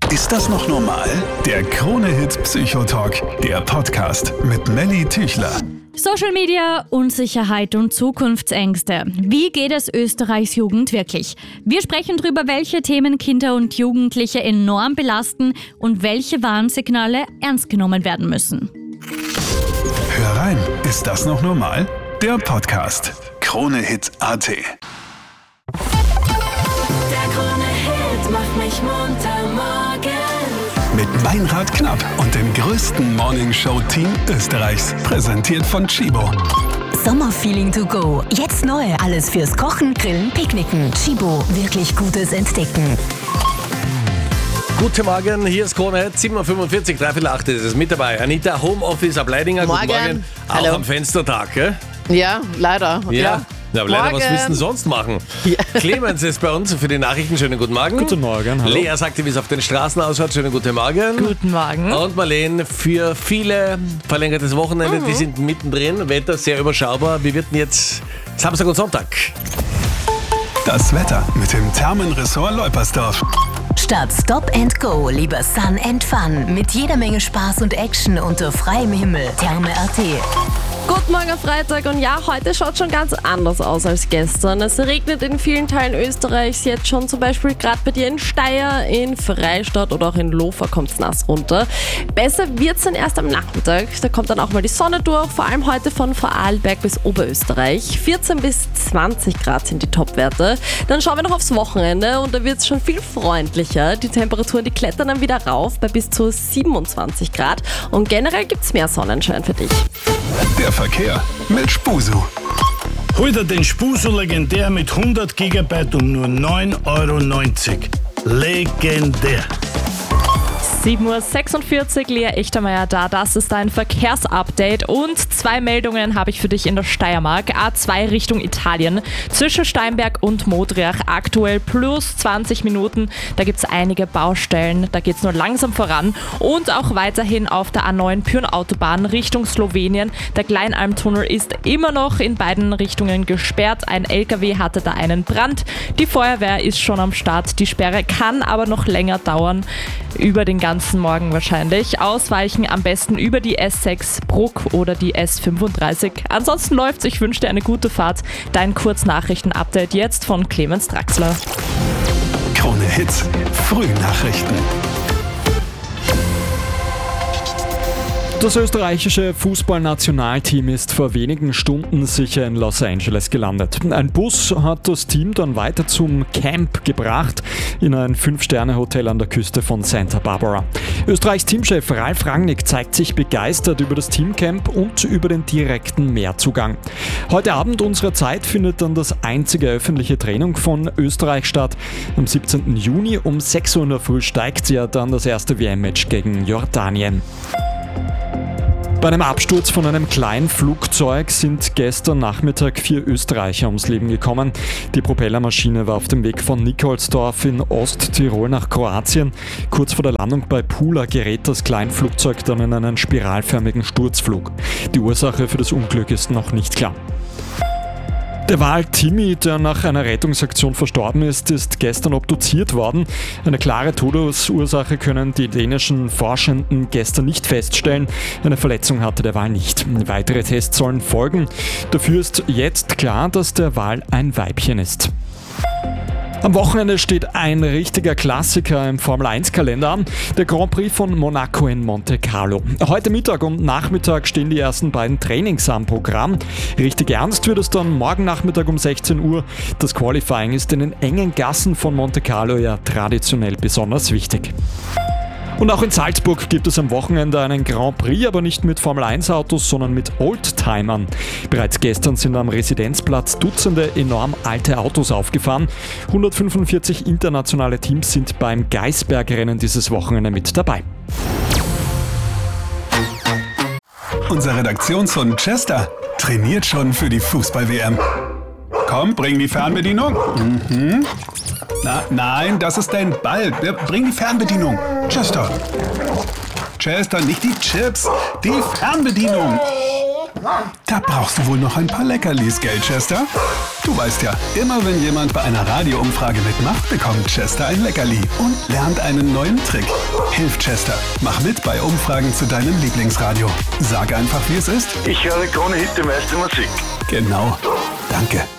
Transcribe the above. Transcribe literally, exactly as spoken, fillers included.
Ist das noch normal? Der Krone-Hit Psychotalk, der Podcast mit Melly Tüchler. Social Media, Unsicherheit und Zukunftsängste. Wie geht es Österreichs Jugend wirklich? Wir sprechen darüber, welche Themen Kinder und Jugendliche enorm belasten und welche Warnsignale ernst genommen werden müssen. Hör rein, ist das noch normal? Der Podcast. Krone-Hit Punkt a t. Der Krone-Hit macht mich munter morgens. Mit Meinrad Knapp und dem größten Morningshow-Team Österreichs. Präsentiert von Chibo. Sommerfeeling to go. Jetzt neu. Alles fürs Kochen, Grillen, Picknicken. Chibo. Wirklich gutes Entdecken. Guten Morgen, hier ist Krone, sieben Uhr fünfundvierzig, dreiviertel acht ist es mit dabei. Anita, Homeoffice ab Leidinger, Morgen. Guten Morgen. Auch Hallo. am Fenstertag, gell? Ja, leider. Ja. Ja. Ja, aber leider, Morgen. was willst du denn sonst machen? Ja. Clemens ist bei uns für die Nachrichten. Schönen guten Morgen. Guten Morgen, hallo. Lea sagte, wie es auf den Straßen ausschaut. Schönen guten Morgen. Guten Morgen. Und Marlene, für viele verlängertes Wochenende, Mhm. die sind mittendrin. Wetter sehr überschaubar. Wie wird denn jetzt Samstag und Sonntag? Das Wetter mit dem Thermenressort Leupersdorf. Statt Stop and Go, lieber Sun and Fun. Mit jeder Menge Spaß und Action unter freiem Himmel. Therme Punkt a t. Guten Morgen Freitag und ja, heute schaut schon ganz anders aus als gestern. Es regnet in vielen Teilen Österreichs jetzt schon, zum Beispiel gerade bei dir in Steyr, in Freistadt oder auch in Lofer kommt es nass runter. Besser wird es dann erst am Nachmittag, da kommt dann auch mal die Sonne durch, vor allem heute von Vorarlberg bis Oberösterreich. vierzehn bis zwanzig Grad sind die Topwerte. Dann schauen wir noch aufs Wochenende und da wird es schon viel freundlicher. Die Temperaturen, die klettern dann wieder rauf bei bis zu siebenundzwanzig Grad und generell gibt es mehr Sonnenschein für dich. Der Verkehr mit Spusu. Hol dir den Spuso legendär mit hundert Gigabyte um nur neun Euro neunzig. Legendär. sieben Uhr sechsundvierzig, Lea Echtermeier da. Das ist dein Verkehrsupdate und zwei Meldungen habe ich für dich in der Steiermark. A zwei Richtung Italien. Zwischen Steinberg und Modriach aktuell plus zwanzig Minuten. Da gibt es einige Baustellen. Da geht es nur langsam voran. Und auch weiterhin auf der A neun Pyhrn-Autobahn Richtung Slowenien. Der Kleinalmtunnel ist immer noch in beiden Richtungen gesperrt. Ein L K W hatte da einen Brand. Die Feuerwehr ist schon am Start. Die Sperre kann aber noch länger dauern. Über den ganzen Morgen wahrscheinlich. Ausweichen am besten über die S sechs Bruck oder die S fünfunddreißig. Ansonsten läuft's. Ich wünsche dir eine gute Fahrt. Dein Kurznachrichten-Update jetzt von Clemens Draxler. Krone Hits, Frühnachrichten. Das österreichische Fußballnationalteam ist vor wenigen Stunden sicher in Los Angeles gelandet. Ein Bus hat das Team dann weiter zum Camp gebracht, in ein Fünf-Sterne-Hotel an der Küste von Santa Barbara. Österreichs Teamchef Ralf Rangnick zeigt sich begeistert über das Teamcamp und über den direkten Meerzugang. Heute Abend unserer Zeit findet dann das einzige öffentliche Training von Österreich statt. Am siebzehnten Juni um sechs Uhr in der Früh steigt ja dann das erste W M-Match gegen Jordanien. Bei einem Absturz von einem kleinen Flugzeug sind gestern Nachmittag vier Österreicher ums Leben gekommen. Die Propellermaschine war auf dem Weg von Nikolsdorf in Osttirol nach Kroatien. Kurz vor der Landung bei Pula gerät das Kleinflugzeug dann in einen spiralförmigen Sturzflug. Die Ursache für das Unglück ist noch nicht klar. Der Wal Timmy, der nach einer Rettungsaktion verstorben ist, ist gestern obduziert worden. Eine klare Todesursache können die dänischen Forschenden gestern nicht feststellen. Eine Verletzung hatte der Wal nicht. Weitere Tests sollen folgen. Dafür ist jetzt klar, dass der Wal ein Weibchen ist. Am Wochenende steht ein richtiger Klassiker im Formel eins Kalender an, der Grand Prix von Monaco in Monte Carlo. Heute Mittag und Nachmittag stehen die ersten beiden Trainings am Programm. Richtig ernst wird es dann morgen Nachmittag um sechzehn Uhr. Das Qualifying ist in den engen Gassen von Monte Carlo ja traditionell besonders wichtig. Und auch in Salzburg gibt es am Wochenende einen Grand Prix, aber nicht mit Formel eins Autos, sondern mit Oldtimern. Bereits gestern sind am Residenzplatz Dutzende enorm alte Autos aufgefahren. hundertfünfundvierzig internationale Teams sind beim Geisberg-Rennen dieses Wochenende mit dabei. Unser Redaktionshund Chester trainiert schon für die Fußball-W M. Komm, bring die Fernbedienung. Mhm. Na, nein, das ist dein Ball. Bring die Fernbedienung. Chester. Chester, nicht die Chips, die Fernbedienung. Da brauchst du wohl noch ein paar Leckerlis, gell, Chester? Du weißt ja, immer wenn jemand bei einer Radioumfrage mitmacht, bekommt Chester ein Leckerli und lernt einen neuen Trick. Hilf Chester, mach mit bei Umfragen zu deinem Lieblingsradio. Sag einfach, wie es ist. Ich höre Krone Hit, die meiste Musik. Genau. Danke.